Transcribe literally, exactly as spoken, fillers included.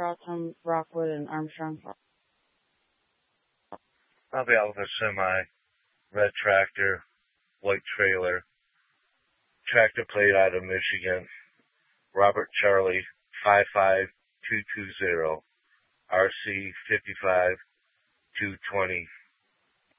Crowtham, Rockwood, and Armstrong. Copy Alpha Semi, red tractor, white trailer, tractor plate out of Michigan, Robert Charlie, five five two two zero, R C five five two two zero.